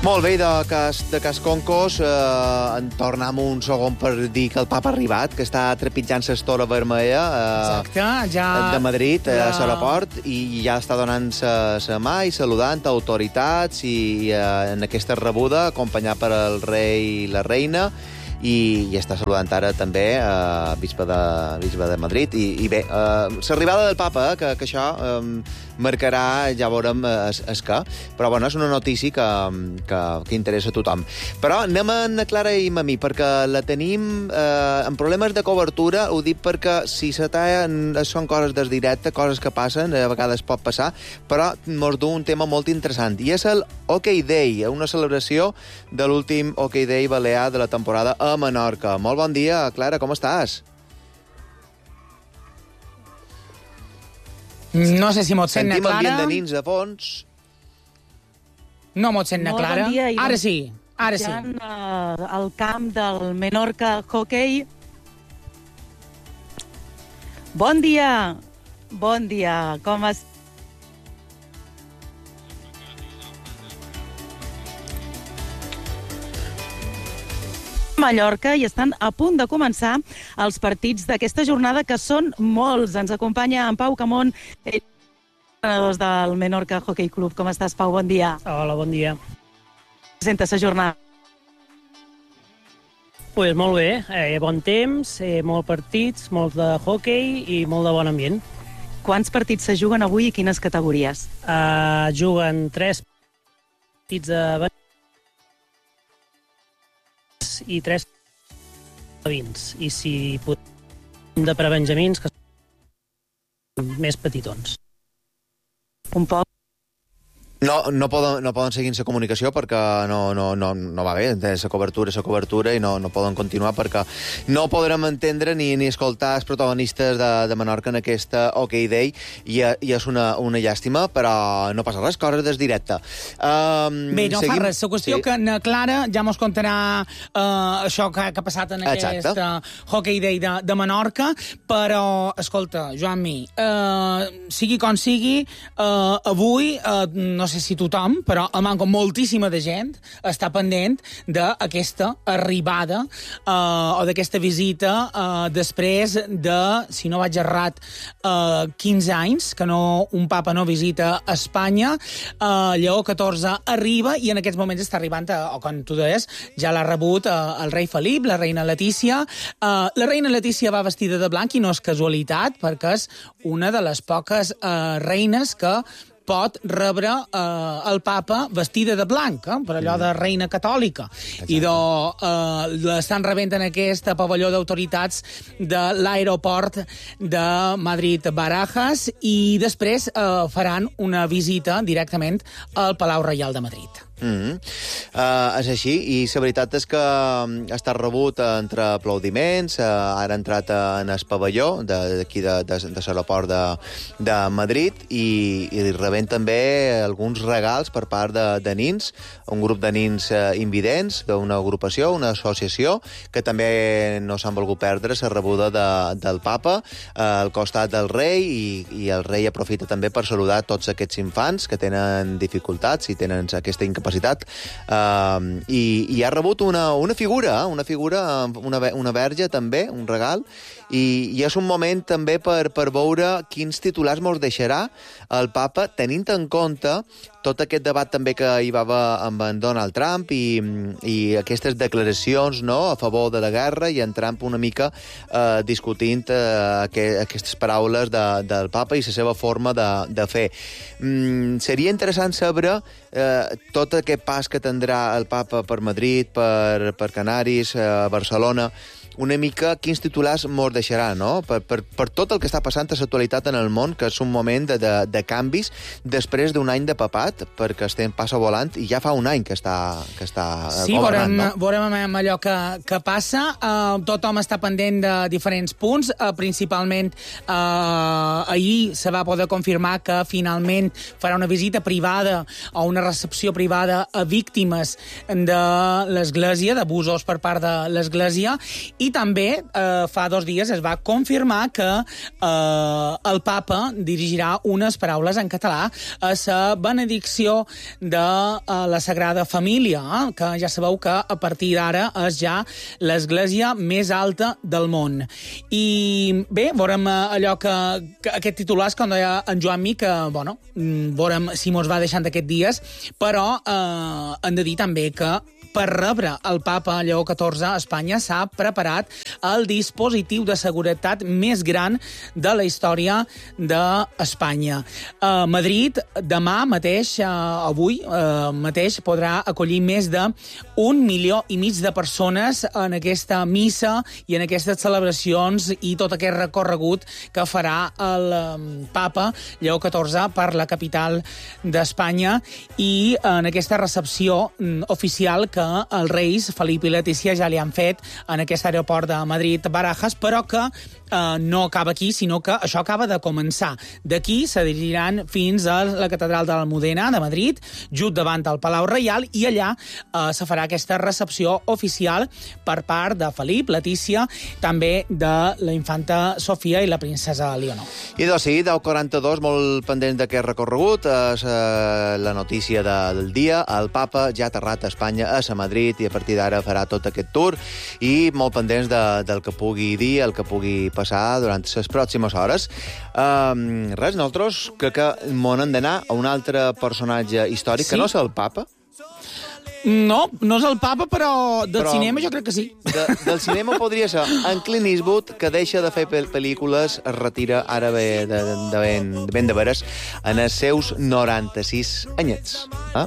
Molt bé, de cas Concos, en tornem un segon per dir que el papa ha arribat, que està trepitjant l'estora vermella de Madrid, a l'aeroport, i ja està donant la mà i saludant autoritats i en aquesta rebuda, acompanyat per el rei i la reina, i està saludant ara també bisbe de Madrid. I bé, l'arribada del papa, que això marcarà, ja veurem què, però bueno, és una notícia que interessa a tothom. Però anem a en Clara i a mi, perquè la tenim amb problemes de cobertura. Ho dic perquè si se talla són coses des directe, coses que passen, a vegades pot passar, però mos du un tema molt interessant, i és el Hockey Day, una celebració de l'últim Hockey Day balear de la temporada a Menorca. Molt bon dia, Clara, com estàs? No sé si m'ho sent, Clara. Sentim ambient de nins a fons. No m'ho sent, Clara. Bon dia, ara sí, ara sí. Al camp del Menorca Hockey. Bon dia, com estàs? Mallorca, i estan a punt de començar els partits d'aquesta jornada, que són molts. Ens acompanya en Pau Camón, entrenador del Menorca Hockey Club. Com estàs, Pau? Bon dia. Hola, bon dia. Presenta la jornada. Pues molt bé, bon temps, molts partits, molts de hockey i molt de bon ambient. Quants partits se juguen avui i quines categories? Juguen 3 partits de i 3 de 20. I si podem de prebenjamins, que són més petitons. Un poc. No poden seguir la comunicació perquè no va bé, la cobertura, i no poden continuar perquè no podrem entendre ni escoltar els protagonistes de Menorca en aquesta Hockey Day, i és una llàstima, però no passa res, coses des directe. Bé, no fa res. La qüestió que na Clara ja mos contarà això que ha passat en aquest Hockey Day de Menorca, però, escolta, Joan-Mi, sigui com sigui, avui, no sé si tothom, però manca moltíssima de gent està pendent d'aquesta arribada o d'aquesta visita després de, si no vaig errat, 15 anys que un papa no visita Espanya. Lleó XIV arriba i en aquests moments està arribant, o com tu deies, ja l'ha rebut el rei Felip, la reina Letícia. La reina Letícia va vestida de blanc i no és casualitat, perquè és una de les poques reines que pot rebre el papa vestida de blanc, per allò de reina catòlica. Exacte. I l'estan rebent en aquest pavelló d'autoritats de l'aeroport de Madrid-Barajas, i després faran una visita directament al Palau Reial de Madrid. És així, i la veritat és que ha estat rebut entre aplaudiments. Ara ha entrat en el pavelló d'aquí de l'aeroport de Madrid, i rebent també alguns regals per part de nins, un grup de nins invidents d'una agrupació, una associació, que també no s'han volgut perdre la rebuda del papa al costat del rei, i el rei aprofita també per saludar tots aquests infants que tenen dificultats i tenen aquesta incapacitat, i ha rebut una figura, una verge també, un regal, i és un moment també per veure quins titulars mos deixarà el papa, tenint en compte tot aquest debat també que hi va haver amb en Donald Trump i aquestes declaracions, no, a favor de la guerra, i en Trump una mica discutint aquestes paraules del papa i la seva forma de fer. Seria interessant saber tot aquest pas que tindrà el papa per Madrid, per Canaris, Barcelona, una mica quins titulars mos deixarà, no? Per tot el que està passant a l'actualitat en el món, que és un moment de canvis després d'un any de papat, perquè estem passa volant, i ja fa un any que està governant, no? Sí, veurem allò que passa. Tothom està pendent de diferents punts. Principalment, ahir se va poder confirmar que finalment farà una visita privada o una recepció privada a víctimes de l'Església, d'abusos per part de l'Església, I també fa 2 dies es va confirmar que el papa dirigirà unes paraules en català a la benedicció de la Sagrada Família, que ja sabeu que a partir d'ara és ja l'església més alta del món. I bé, veurem allò que aquest titular és com deia en Joan-Mi, que, bueno, veurem si mos va deixant aquests dies, però hem de dir també que per rebre el papa Lleó XIV a Espanya s'ha preparat el dispositiu de seguretat més gran de la història d'Espanya. Madrid, demà mateix, avui mateix, podrà acollir més de 1,5 milió de persones en aquesta missa i en aquestes celebracions i tot aquest recorregut que farà el papa Lleó XIV per la capital d'Espanya i en aquesta recepció oficial que els reis Felip i Letícia ja li han fet en aquest aeroport de Madrid-Barajas, però que no acaba aquí, sinó que això acaba de començar. D'aquí se dirigiran fins a la catedral de l'Almudena de Madrid, just davant del Palau Reial, i allà se farà aquesta recepció oficial per part de Felip, Letícia, també de la infanta Sofia i la princesa Leonor. I doncs sí, 10:42, molt pendent d'aquest recorregut, és la notícia del dia. El papa ja ha aterrat a Espanya, a Madrid, i a partir d'ara farà tot aquest tour, i molt pendents del que pugui dir, el que pugui passar durant les pròximes hores. Res, nosaltres crec que m'han d'anar a un altre personatge històric, que no és el papa. No, no és el papa, però del cinema jo crec que sí. Del cinema podria ser en Clint Eastwood, que deixa de fer pel·lícules, es retira ara ben de veres en els seus 96 anyets.